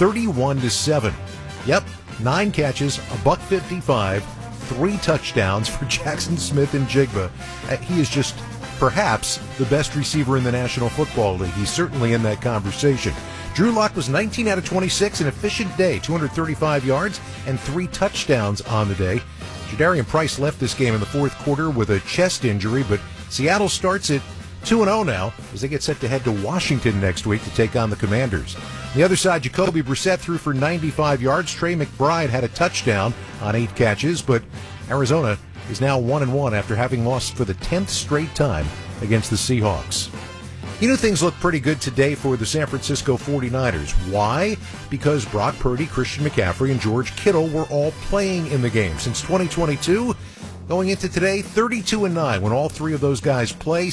S3: 31-7. Yep, 9 catches, $155, 3 touchdowns for Jackson Smith and Jigba. He is just perhaps the best receiver in the National Football League. He's certainly in that conversation. Drew Lock was 19 out of 26, an efficient day, 235 yards and 3 touchdowns on the day. Jadarian Price left this game in the 4th quarter with a chest injury, but Seattle starts at 2-0 now as they get set to head to Washington next week to take on the Commanders. On the other side, Jacoby Brissett threw for 95 yards. Trey McBride had a touchdown on 8 catches, but Arizona is now 1-1 after having lost for the 10th straight time against the Seahawks. You know, things look pretty good today for the San Francisco 49ers. Why? Because Brock Purdy, Christian McCaffrey, and George Kittle were all playing in the game. Since 2022, going into today, 32-9 when all 3 of those guys play,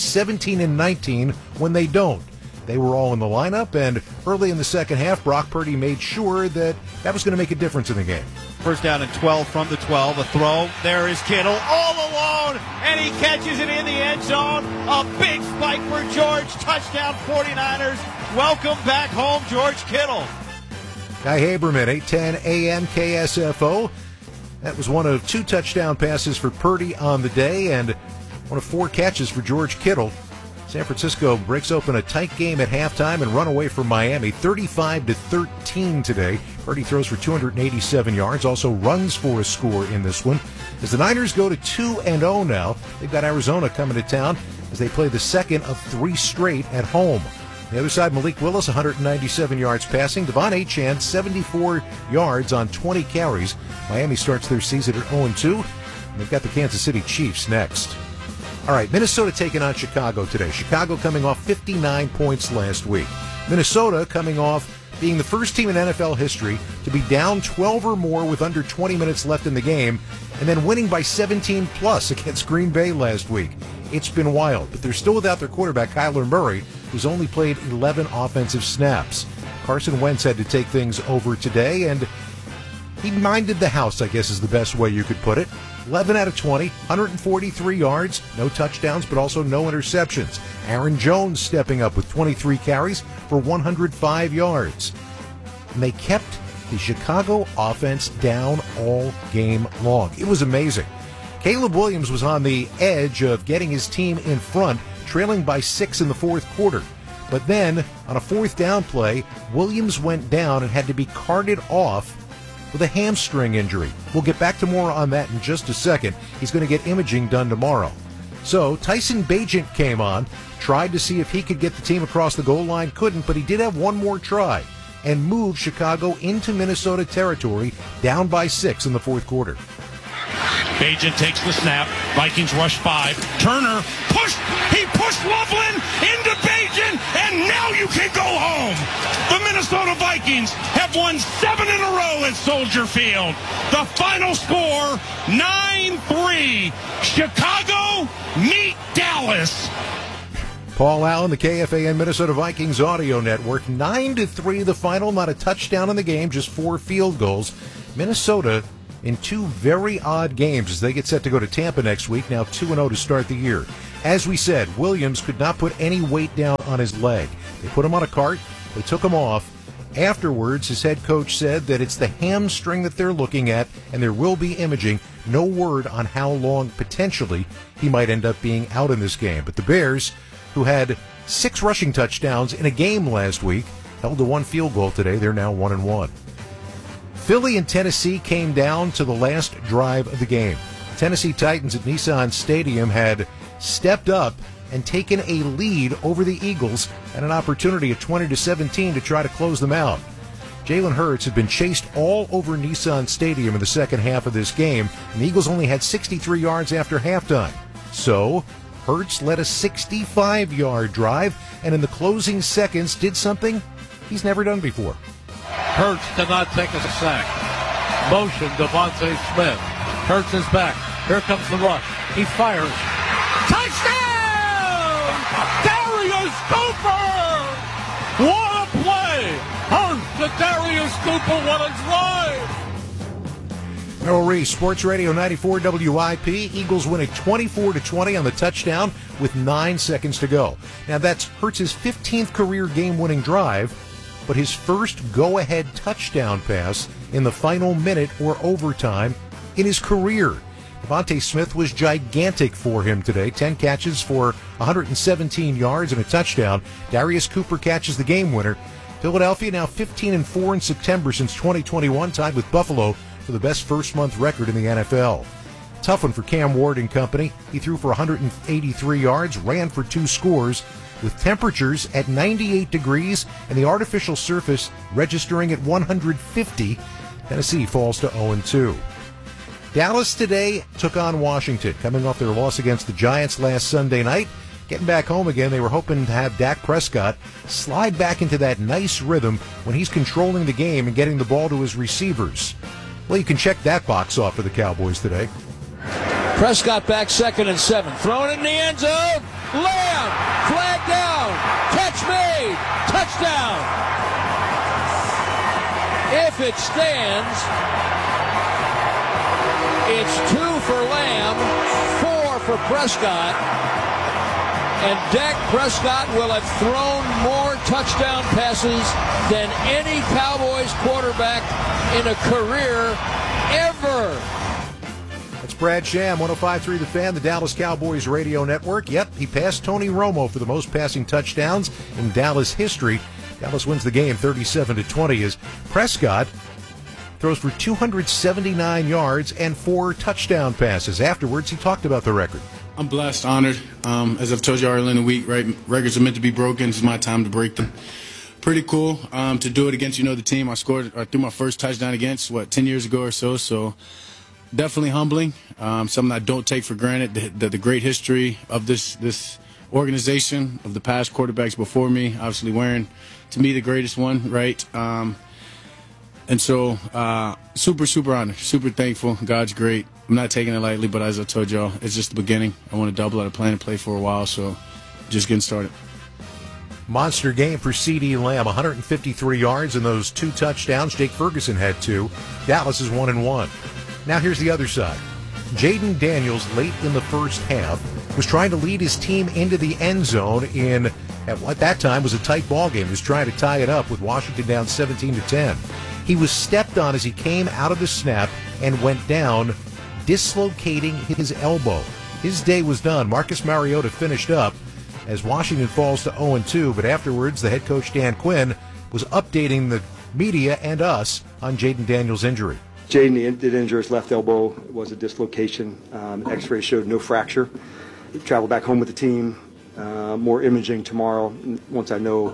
S3: 17-19 when they don't. They were all in the lineup, and early in the second half, Brock Purdy made sure that was going to make a difference in the game.
S5: First down and 12 from the 12. A throw. There is Kittle all alone, and he catches it in the end zone. A big spike for George. Touchdown 49ers. Welcome back home, George Kittle.
S3: Guy Haberman, 810 AM KSFO. That was one of 2 touchdown passes for Purdy on the day, and one of 4 catches for George Kittle. San Francisco breaks open a tight game at halftime and run away from Miami, 35-13 today. Purdy throws for 287 yards, also runs for a score in this one. As the Niners go to 2-0 now, they've got Arizona coming to town as they play the second of 3 straight at home. On the other side, Malik Willis, 197 yards passing. Devon Achane, 74 yards on 20 carries. Miami starts their season at 0-2, and they've got the Kansas City Chiefs next. All right, Minnesota taking on Chicago today. Chicago coming off 59 points last week. Minnesota coming off being the first team in NFL history to be down 12 or more with under 20 minutes left in the game, and then winning by 17+ against Green Bay last week. It's been wild, but they're still without their quarterback, Kyler Murray, who's only played 11 offensive snaps. Carson Wentz had to take things over today, and he minded the house, I guess is the best way you could put it. 11 out of 20, 143 yards, no touchdowns, but also no interceptions. Aaron Jones stepping up with 23 carries for 105 yards. And they kept the Chicago offense down all game long. It was amazing. Caleb Williams was on the edge of getting his team in front, trailing by 6 in the 4th quarter. But then, on a 4th down play, Williams went down and had to be carted off with a hamstring injury. We'll get back to more on that in just a second. He's going to get imaging done tomorrow. So Tyson Bagent came on, tried to see if he could get the team across the goal line, couldn't, but he did have one more try. and moved Chicago into Minnesota territory, down by 6 in the fourth quarter.
S5: Bagent takes the snap. Vikings rush 5. Turner he pushed Loveland into Bagent, and now you can go home. The Minnesota Vikings have won 7 in a row at Soldier Field. The final score, 9-3. Chicago meet Dallas.
S3: Paul Allen, the KFAN Minnesota Vikings audio network. 9-3 the final, not a touchdown in the game, just 4 field goals. Minnesota in 2 very odd games as they get set to go to Tampa next week, now 2-0 to start the year. As we said, Williams could not put any weight down on his leg. They put him on a cart, they took him off. Afterwards, his head coach said that it's the hamstring that they're looking at, and there will be imaging. No word on how long, potentially, he might end up being out in this game. But the Bears, who had 6 rushing touchdowns in a game last week, held to 1 field goal today. They're now 1-1. Philly and Tennessee came down to the last drive of the game. Tennessee Titans at Nissan Stadium had stepped up and taken a lead over the Eagles and an opportunity at 20-17 to try to close them out. Jalen Hurts had been chased all over Nissan Stadium in the second half of this game, and the Eagles only had 63 yards after halftime. So Hurts led a 65-yard drive, and in the closing seconds did something he's never done before.
S5: Hurts did not take a sack. Motion, Devontae Smith. Hurts is back. Here comes the rush. He fires. Touchdown! Darius Cooper! What a play! Hurts to Darius Cooper. What a drive!
S3: Merrill Reese, Sports Radio 94 WIP. Eagles win it 24-20 on the touchdown with 9 seconds to go. Now that's Hurts' 15th career game-winning drive, but his first go-ahead touchdown pass in the final minute or overtime in his career. Devontae Smith was gigantic for him today. 10 catches for 117 yards and a touchdown. Darius Cooper catches the game winner. Philadelphia now 15-4 in September since 2021, tied with Buffalo for the best first-month record in the NFL. Tough one for Cam Ward and company. He threw for 183 yards, ran for 2 scores, with temperatures at 98 degrees and the artificial surface registering at 150. Tennessee falls to 0-2. Dallas today took on Washington, coming off their loss against the Giants last Sunday night. Getting back home again, they were hoping to have Dak Prescott slide back into that nice rhythm when he's controlling the game and getting the ball to his receivers. Well, you can check that box off for the Cowboys today.
S5: Prescott back 2nd and 7. Thrown in the end zone. Lamb. Flag down. Catch made. Touchdown. If it stands, it's 2 for Lamb, 4 for Prescott. And Dak Prescott will have thrown more touchdown passes than any Cowboys quarterback in a career ever.
S3: That's Brad Sham, 105.3 The Fan, the Dallas Cowboys radio network. Yep, he passed Tony Romo for the most passing touchdowns in Dallas history. Dallas wins the game 37-20 as Prescott throws for 279 yards and 4 touchdown passes. Afterwards, he talked about the record.
S7: I'm blessed, honored. As I've told you earlier in the week, right? Records are meant to be broken. It's my time to break them. Pretty cool to do it against, the team I scored or threw my first touchdown against, 10 years ago or so. So definitely humbling. Something I don't take for granted. The great history of this organization, of the past quarterbacks before me, obviously wearing, to me, the greatest one, right? And so super honored, super thankful. God's great. I'm not taking it lightly, but as I told y'all, it's just the beginning. I want to double. I plan to play for a while, so just getting started.
S3: Monster game for CeeDee Lamb, 153 yards and those 2 touchdowns. Jake Ferguson had 2. Dallas is 1-1. Now here's the other side. Jaden Daniels, late in the first half, was trying to lead his team into the end zone in, at what that time was a tight ball game. He was trying to tie it up with Washington down 17-10. He was stepped on as he came out of the snap and went down, dislocating his elbow. His day was done. Marcus Mariota finished up as Washington falls to 0-2, but afterwards the head coach Dan Quinn was updating the media and us on Jaden Daniels' injury.
S20: Jaden did injure his left elbow. It was a dislocation. X-ray showed no fracture. He traveled back home with the team. More imaging tomorrow once I know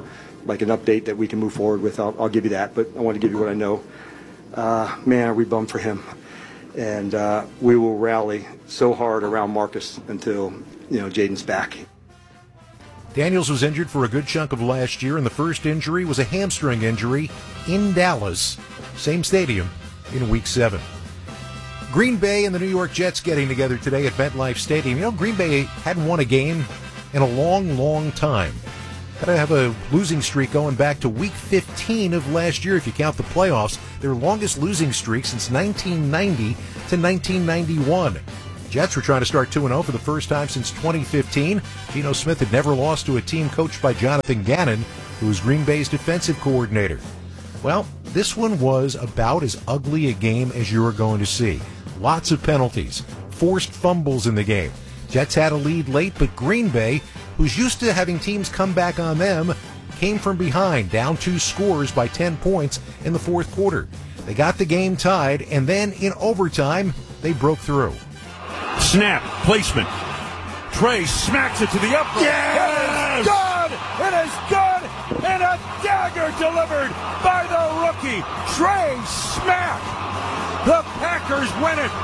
S20: like an update that we can move forward with, I'll give you that. But I want to give you what I know. Man, are we bummed for him. And we will rally so hard around Marcus until, Jaden's back.
S3: Daniels was injured for a good chunk of last year, and the first injury was a hamstring injury in Dallas, same stadium, in Week 7. Green Bay and the New York Jets getting together today at MetLife Stadium. Green Bay hadn't won a game in a long, long time. Got to have a losing streak going back to Week 15 of last year if you count the playoffs. Their longest losing streak since 1990 to 1991. Jets were trying to start 2-0 for the first time since 2015. Geno Smith had never lost to a team coached by Jonathan Gannon, who was Green Bay's defensive coordinator. Well, this one was about as ugly a game as you were going to see. Lots of penalties, forced fumbles in the game. Jets had a lead late, but Green Bay, who's used to having teams come back on them, came from behind, down 2 scores by 10 points in the fourth quarter. They got the game tied, and then in overtime, they broke through.
S5: Snap, placement. Trey smacks it to the upright.
S12: Yes!
S5: Good! It is good! And a dagger delivered by the rookie, Trey Smack. The Packers win it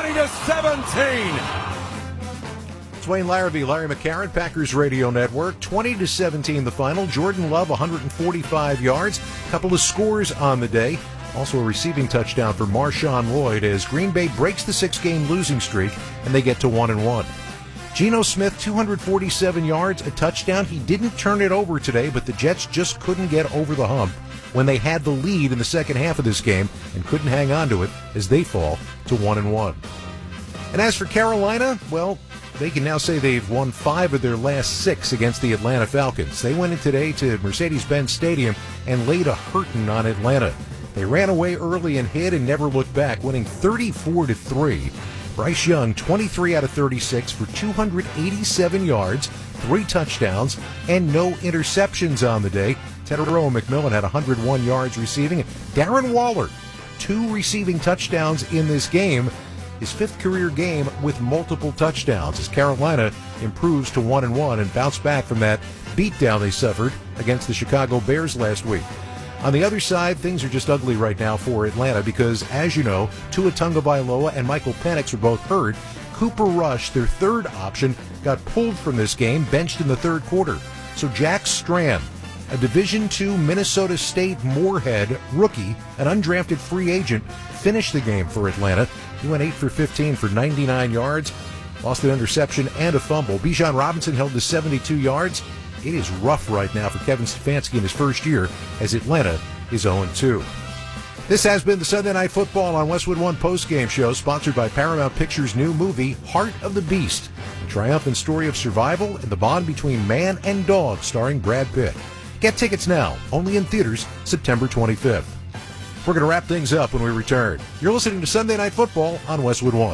S5: 20-17.
S3: It's Wayne Larrabee, Larry McCarron, Packers Radio Network. 20-17 the final. Jordan Love, 145 yards. Couple of scores on the day. Also a receiving touchdown for Marshawn Lloyd as Green Bay breaks the 6-game losing streak and they get to 1-1. Geno Smith, 247 yards, a touchdown. He didn't turn it over today, but the Jets just couldn't get over the hump when they had the lead in the second half of this game and couldn't hang on to it as they fall to 1-1. And as for Carolina, well, they can now say they've won 5 of their last 6 against the Atlanta Falcons. They went in today to Mercedes-Benz Stadium and laid a hurting on Atlanta. They ran away early and hid and never looked back, winning 34-3. Bryce Young, 23 out of 36 for 287 yards, 3 touchdowns, and no interceptions on the day. Tedero McMillan had 101 yards receiving. Darren Waller, 2 receiving touchdowns in this game. His 5th career game with multiple touchdowns as Carolina improves to 1-1 and bounced back from that beatdown they suffered against the Chicago Bears last week. On the other side, things are just ugly right now for Atlanta because, as you know, Tua Tagovailoa and Michael Penix were both hurt. Cooper Rush, their third option, got pulled from this game, benched in the third quarter. So Jack Strand, a Division II Minnesota State Moorhead rookie, an undrafted free agent, finished the game for Atlanta. He went 8 for 15 for 99 yards, lost an interception and a fumble. Bijan Robinson held to 72 yards. It is rough right now for Kevin Stefanski in his first year as Atlanta is 0-2. This has been the Sunday Night Football on Westwood One postgame show, sponsored by Paramount Pictures' new movie, Heart of the Beast, a triumphant story of survival and the bond between man and dog, starring Brad Pitt. Get tickets now, only in theaters September 25th. We're going to wrap things up when we return. You're listening to Sunday Night Football on Westwood One.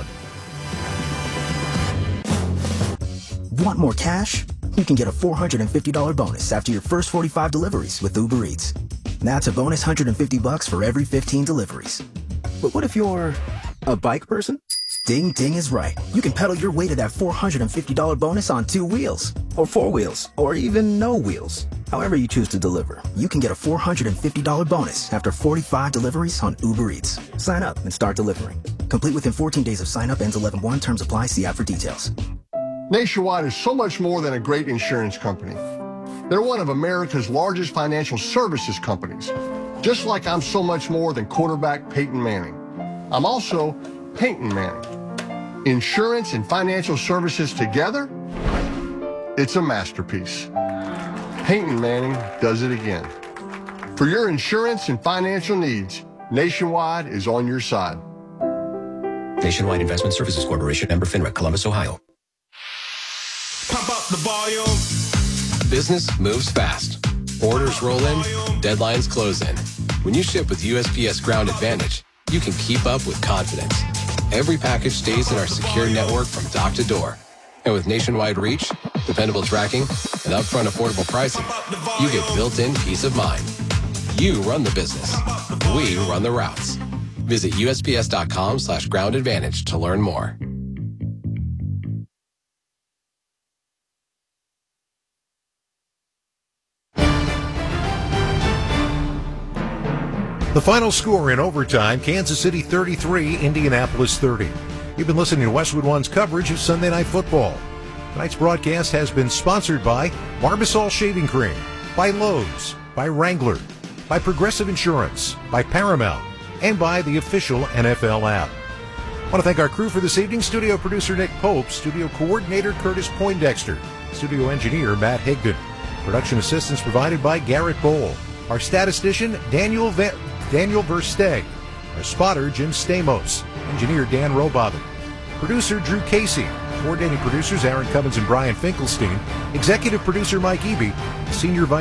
S9: Want more cash? You can get a $450 bonus after your first 45 deliveries with Uber Eats. That's a bonus $150 for every 15 deliveries. But what if you're a bike person? Ding Ding is right. You can pedal your way to that $450 bonus on 2 wheels, or 4 wheels, or even no wheels. However you choose to deliver, you can get a $450 bonus after 45 deliveries on Uber Eats. Sign up and start delivering. Complete within 14 days of sign up, ends 11/1. Terms apply. See app for details.
S1: Nationwide is so much more than a great insurance company. They're one of America's largest financial services companies, just like I'm so much more than quarterback Peyton Manning. I'm also Peyton Manning. Insurance and financial services together, it's a masterpiece. Peyton Manning does it again. For your insurance and financial needs, Nationwide is on your side.
S24: Nationwide Investment Services Corporation, member FINRA, Columbus, Ohio.
S5: Pump up the volume.
S24: Business moves fast. Orders roll in, deadlines close in. When you ship with USPS Ground Advantage, you can keep up with confidence. Every package stays in our secure network from dock to door. And with nationwide reach, dependable tracking, and upfront affordable pricing, you get built-in peace of mind. You run the business. We run the routes. Visit USPS.com/Ground Advantage to learn more.
S3: The final score in overtime, Kansas City 33, Indianapolis 30. You've been listening to Westwood One's coverage of Sunday Night Football. Tonight's broadcast has been sponsored by Barbasol Shaving Cream, by Lowe's, by Wrangler, by Progressive Insurance, by Paramount, and by the official NFL app. I want to thank our crew for this evening. Studio producer Nick Pope, studio coordinator Curtis Poindexter, studio engineer Matt Higdon. Production assistance provided by Garrett Bowl. Our statistician Daniel Versteg. Our spotter Jim Stamos. Engineer Dan Robotham. Producer Drew Casey. Coordinating producers Aaron Cummins and Brian Finkelstein. Executive producer Mike Eby. Senior Vice